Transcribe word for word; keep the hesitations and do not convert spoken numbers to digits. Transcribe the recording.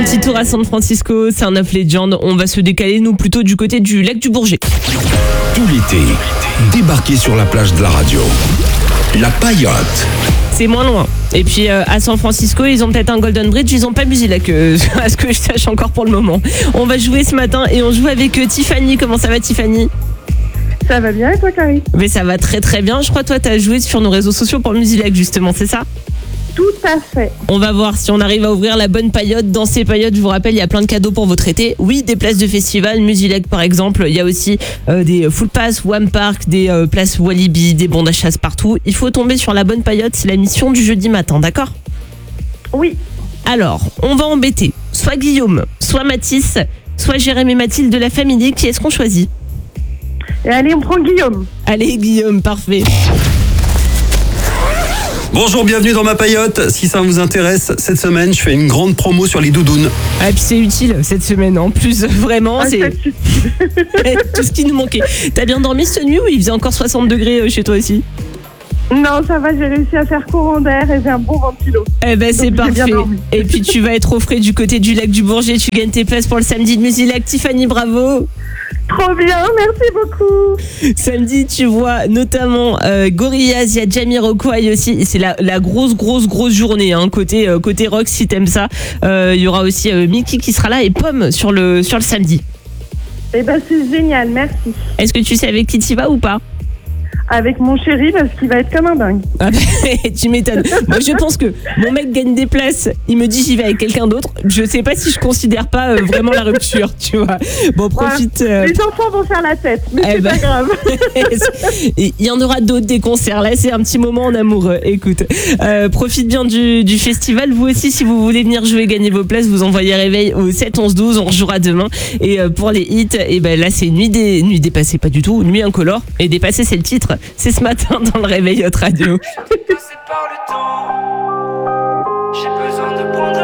petit tour à San Francisco, c'est un Off Legend. On va se décaler, nous, plutôt du côté du lac du Bourget. Tout l'été, débarquez sur la plage de la radio. La Paillote. C'est moins loin. Et puis euh, à San Francisco, ils ont peut-être un Golden Bridge, ils ont pas Musilac, euh, à ce que je sache encore pour le moment. On va jouer ce matin et on joue avec euh, Tiffany. Comment ça va, Tiffany ? Ça va bien et toi, Carrie ? Mais ça va très très bien. Je crois que toi, t'as joué sur nos réseaux sociaux pour le Musilac, justement, c'est ça ? Tout à fait. On va voir si on arrive à ouvrir la bonne paillote. Dans ces paillotes, je vous rappelle, il y a plein de cadeaux pour votre été. Oui, des places de festival, Musilac par exemple. Il y a aussi euh, des full pass, One Park, des euh, places Walibi, des bons d'achat partout. Il faut tomber sur la bonne paillote. C'est la mission du jeudi matin, d'accord ? Oui. Alors, on va embêter soit Guillaume, soit Mathis, soit Jérémy et Mathilde de la famille. Qui est-ce qu'on choisit ? Et allez, on prend Guillaume. Allez, Guillaume, parfait. Bonjour, bienvenue dans ma paillote. Si ça vous intéresse, cette semaine, je fais une grande promo sur les doudounes. Ah, puis c'est utile cette semaine en plus, vraiment, Ah, c'est tout ce qui nous manquait. T'as bien dormi cette nuit ou il faisait encore soixante degrés chez toi aussi ? Non, ça va, j'ai réussi à faire courant d'air et j'ai un bon ventilo. Eh ben c'est Donc, j'ai bien parfait. dormi. Et puis tu vas être au frais du côté du lac du Bourget, tu gagnes tes places pour le samedi de Musilac. Tiffany, bravo. Trop bien, merci beaucoup. Samedi, tu vois notamment euh, Gorillaz, il y a Jamiroquai aussi. C'est la, la grosse, grosse, grosse journée hein, côté, euh, côté rock si t'aimes ça. Il euh, y aura aussi euh, Mickey qui sera là et Pomme sur le, sur le samedi. Eh ben c'est génial, merci. Est-ce que tu sais avec qui tu vas ou pas ? Avec mon chéri parce qu'il va être comme un dingue. Ah bah, tu m'étonnes. Moi, je pense que mon mec gagne des places. Il me dit j'y vais avec quelqu'un d'autre. Je sais pas si je considère pas euh, vraiment la rupture, tu vois. Bon, profite. Euh... Les enfants vont faire la tête, mais Eh c'est ben... pas grave. Il y en aura d'autres des concerts. Là, c'est un petit moment en amoureux. Écoute, euh, profite bien du, du festival. Vous aussi, si vous voulez venir jouer, gagner vos places, vous envoyez réveil au sept onze douze. On rejouera demain. Et euh, pour les hits, et ben là, c'est nuit des nuit dépassée, pas du tout. Nuit incolore. Et dépassée, c'est le titre. C'est ce matin dans le réveil Hot Radio. Passé par le temps, j'ai besoin de prendre